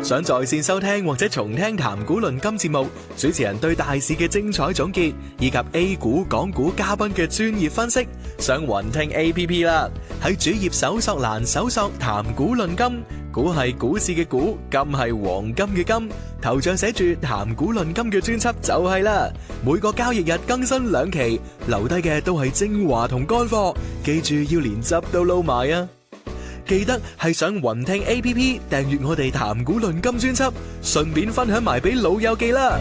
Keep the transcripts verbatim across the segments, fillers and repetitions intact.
想在線收聽或者重聽談股論金節目，主持人對大市嘅精彩總結，以及 A 股、港股嘉賓嘅專業分析，上雲聽 A P P 啦。喺主頁搜索欄搜索談股論金，股係股市嘅股，金係黃金嘅金，頭像寫住談股論金嘅專輯就係啦。每個交易日更新兩期，留低嘅都係精華同乾貨，記住要連汁都撈埋啊！記得係上雲聽 A P P 訂閱我哋談股論金專輯，順便分享埋俾老友記啦。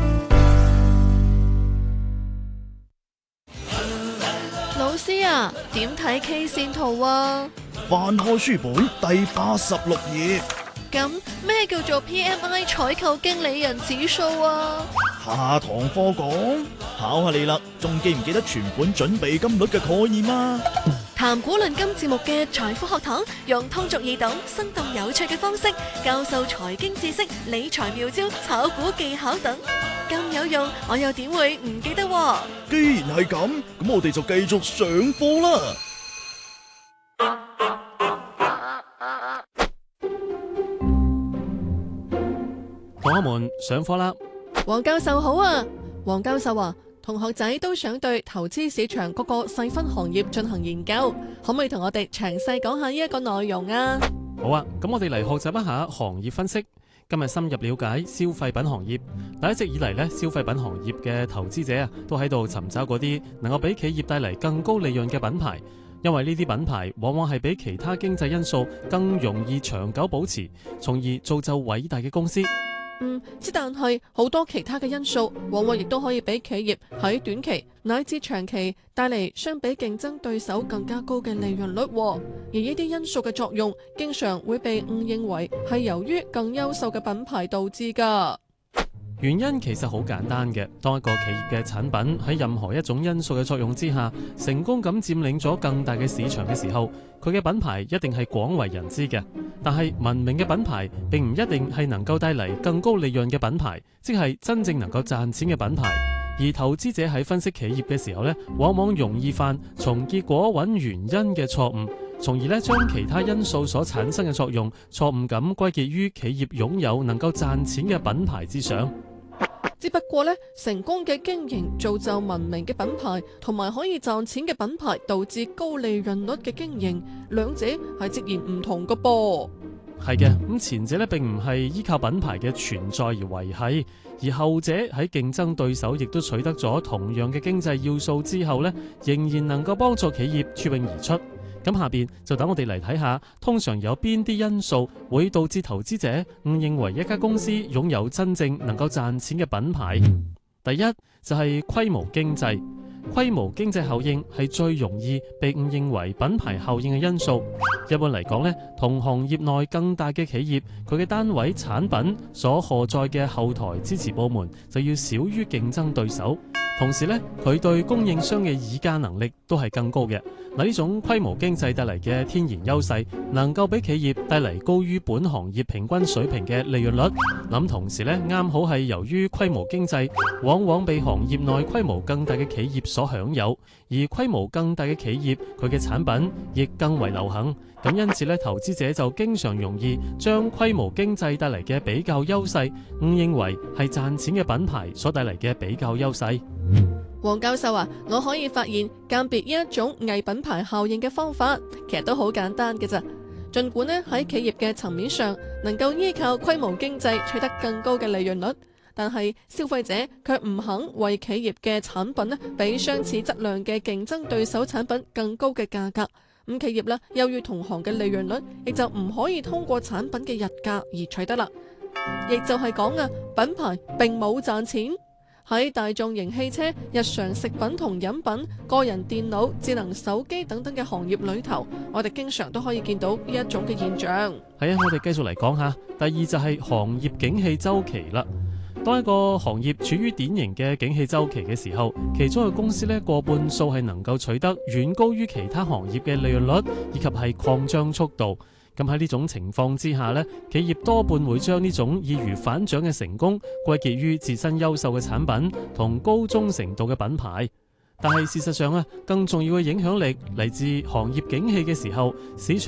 老師啊，點睇 K 線圖啊？ 翻開書本第八十六頁。 咁咩叫做 P M I 採購經理人指數啊？ 下堂課講，考下你啦，仲記唔記得存款準備金率嘅概念啊？ 談股論金節目嘅財富學堂，用通俗易懂、生動有趣嘅方式教授財經知識、理財妙招、炒股技巧等，咁有用，我又點會唔記得啊？ 既然係咁，咁我哋就繼續上課啦。 同學們上課啦！ 黃教授好啊，黃教授啊。同學仔都想對投資市場各個細分行業進行研究，可唔可以同我哋詳細講下呢一個內容啊？ 好啊，咁我哋嚟學習一下行業分析。今日深入了解消費品行業。一直以嚟咧，消費品行業嘅投資者啊，都喺度尋找嗰啲能夠俾企業帶嚟更高利潤嘅品牌，因為呢啲品牌往往係比其他經濟因素更容易長久保持，從而造就偉大嘅公司。 嗯，之但係好多其他嘅因素，往往亦都可以俾企業喺短期乃至長期帶嚟相比競爭對手更加高嘅利潤率。而呢啲因素嘅作用，經常會被誤認為係由於更優秀嘅品牌導致㗎。 原因其實好簡單嘅，當一個企業嘅產品喺任何一種因素嘅作用之下，成功咁佔領咗更大嘅市場嘅時候，佢嘅品牌一定係廣為人知嘅。但係文明嘅品牌並唔一定係能夠帶嚟更高利潤嘅品牌，即係真正能夠賺錢嘅品牌。而投資者喺分析企業嘅時候呢，往往容易犯從結果揾原因嘅錯誤，從而呢將其他因素所產生嘅作用錯誤咁歸結於企業擁有能夠賺錢嘅品牌之上。 只不過咧，成功嘅經營造就文明嘅品牌，同埋可以賺錢嘅品牌導致高利潤率嘅經營，兩者係截然唔同嘅噃。 係嘅，咁前者咧並唔係依靠品牌嘅存在而維繫，而後者喺競爭對手亦都取得咗同樣嘅經濟要素之後咧，仍然能夠幫助企業脫穎而出。咁下邊就等我哋嚟睇下，通常有邊啲因素會導致投資者誤認為一家公司擁有真正能夠賺錢嘅品牌。第一就係規模經濟，規模經濟效應係最容易被誤認為品牌效應嘅因素。一般嚟講呢，同行業內更大嘅企業，佢嘅單位產品所荷載嘅後台支持部門就要少於競爭對手。同時咧，佢對供應商嘅議價能力都係更高嘅。嗱，呢種規模經濟帶嚟嘅天然優勢，能夠俾企業帶嚟高於本行業平均水平嘅利潤率。咁同時咧，啱好係由於規模經濟往往被行業內規模更大嘅企業所享有，而規模更大嘅企業佢嘅產品亦更為流行。咁因此咧，投資者就經常容易將規模經濟帶嚟嘅比較優勢誤認為係賺錢嘅品牌所帶嚟嘅比較優勢。 黃教授啊，我可以發現鑑別呢一種偽品牌效應嘅方法，其實都好簡單嘅咋。儘管呢喺企業嘅層面上能夠依靠規模經濟取得更高嘅利潤率，但係消費者卻唔肯為企業嘅產品呢比相似質量嘅競爭對手產品更高嘅價格。咁企業呢優於同行嘅利潤率，亦就唔可以通過產品嘅日價而取得啦。亦就係講啊，品牌並冇賺錢。喺大眾型汽車、日常食品同飲品、個人電腦、智能手機等等嘅行業裏頭，我哋經常都可以見到呢一種嘅現象。 係啊，我哋繼續嚟講下。第二就係行業景氣周期啦。當一個行業處於典型嘅景氣周期嘅時候，其中嘅公司呢，過半數係能夠取得遠高於其他行業嘅利潤率，以及係擴張速度。咁喺呢種情況之下呢，企業多半會將呢種易如反掌嘅成功歸結於自身優秀嘅產品同高忠誠度嘅品牌。但係事實上啊，更重要嘅影響力嚟自行業景氣嘅時候，市場